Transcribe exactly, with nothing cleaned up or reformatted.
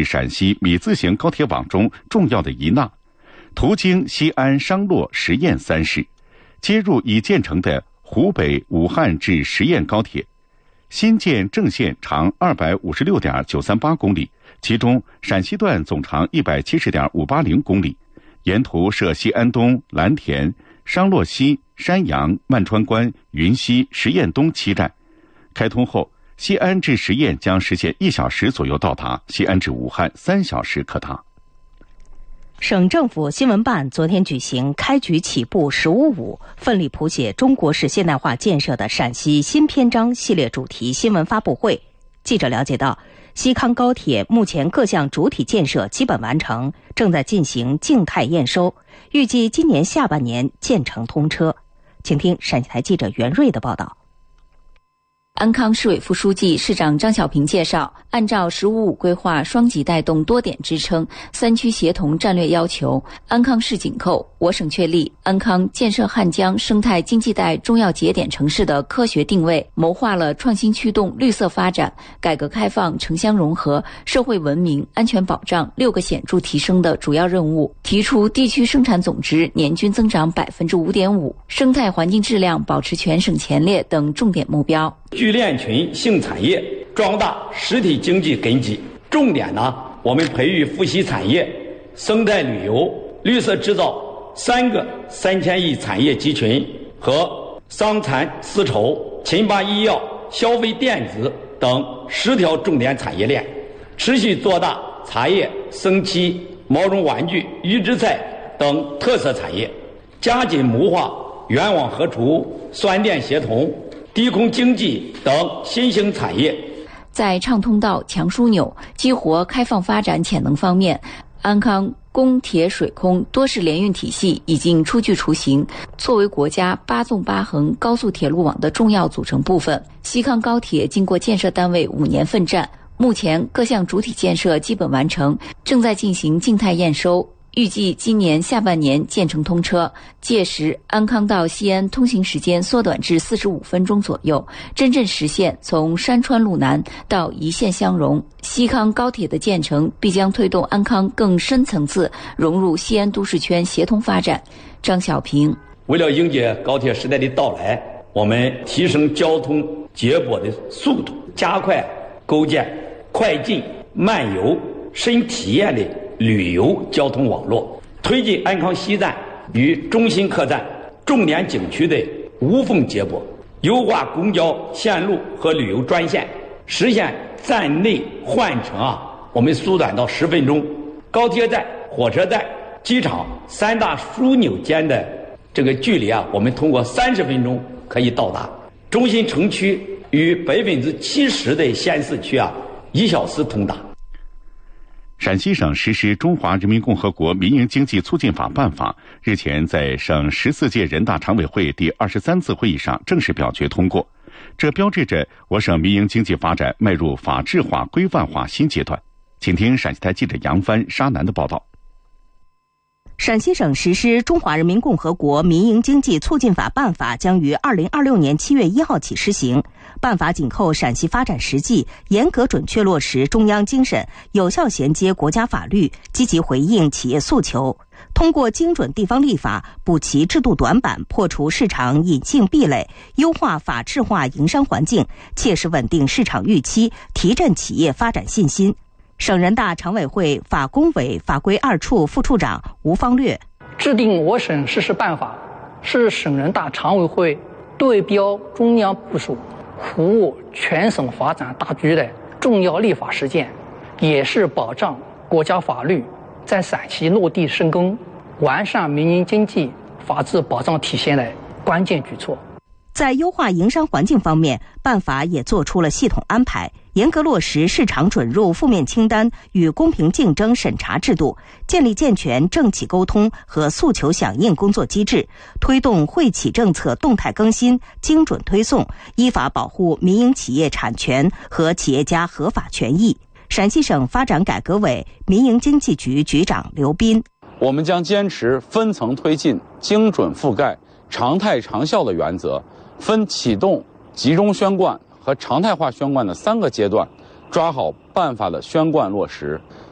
陕西米字形高铁网中重要的一纳，途经西安、商洛、十堰三市，接入已建成的湖北武汉至十堰高铁。新建正线长二百五十六点九三八公里，其中陕西段总长一百七十点五八零公里，沿途设西安东、蓝田、商洛西、山阳、万川关、云西、十堰东七站。开通后，西安至十堰将实现一小时左右到达，西安至武汉三小时可达。 省政府新闻办昨天举行开局起步十五五，奋力谱写中国式现代化建设的陕西新篇章系列主题新闻发布会。记者了解到，西康高铁目前各项主体建设基本完成，正在进行静态验收，预计今年下半年建成通车。请听陕西台记者袁瑞的报道。 安康市委副书记、市长张小平介绍，按照“十五五”规划双极带动、多点支撑、三区协同战略要求，安康市紧扣我省确立安康建设汉江生态经济带重要节点城市的科学定位，谋划了创新驱动绿色发展、改革开放城乡融合、社会文明、安全保障六个显著提升的主要任务，提出地区生产总值年均增长百分之五点五、生态环境质量保持全省前列等重点目标。 聚链群性产业，壮大实体经济根基。重点呢，我们培育富硒产业、生态旅游、绿色制造三个三千亿产业集群和商蚕丝绸、禽八医药、消费电子等十条重点产业链，持续做大茶叶、生漆、毛绒玩具、预制菜等特色产业，加紧谋划源网合厨、酸电协同、低空经济等新兴产业。 在畅通道、强枢纽、激活开放发展潜能方面，安康公铁水空多式联运体系已经初具雏形，作为国家八纵八横高速铁路网的重要组成部分。西康高铁经过建设单位五年奋战，目前各项主体建设基本完成，正在进行静态验收，预计今年下半年建成通车，届时安康到西安通行时间缩短至四十五分钟左右，真正实现从山川路南到一线相融。西康高铁的建成必将推动安康更深层次融入西安都市圈协同发展。张小平： 为了迎接高铁时代的到来，我们提升交通接驳的速度，加快构建快进、慢游、深体验的旅游交通网络，推进安康西站与中心客站、重点景区的无缝接驳，优化公交线路和旅游专线，实现站内换乘啊，我们缩短到十分钟。高铁站、火车站、机场三大枢纽间的这个距离啊，我们通过三十分钟可以到达。中心城区与百分之七十的县市区啊，一小时通达。 陕西省实施《中华人民共和国民营经济促进法》办法，日前在省十四届人大常委会第二十三次会议上正式表决通过，这标志着我省民营经济发展迈入法治化、规范化新阶段。请听陕西台记者杨帆、沙南的报道。 陕西省实施《中华人民共和国民营经济促进法》办法将于二零二六年七月一号起施行。办法紧扣陕西发展实际，严格准确落实中央精神，有效衔接国家法律，积极回应企业诉求。通过精准地方立法，补齐制度短板，破除市场隐性壁垒，优化法治化营商环境，切实稳定市场预期，提振企业发展信心。省人大常委会法工委法规二处副处长吴方略： 制定我省实施办法是省人大常委会对标中央部署、服务全省发展大局的重要立法实践，也是保障国家法律在陕西落地生根、完善民营经济法治保障体现的关键举措。 在优化营商环境方面，办法也做出了系统安排，严格落实市场准入负面清单与公平竞争审查制度，建立健全政企沟通和诉求响应工作机制，推动惠企政策动态更新、精准推送，依法保护民营企业产权和企业家合法权益。陕西省发展改革委民营经济局局长刘斌： 我们将坚持分层推进、精准覆盖、常态长效的原则，分启动、集中宣贯和常态化宣贯的三个阶段，抓好办法的宣贯落实，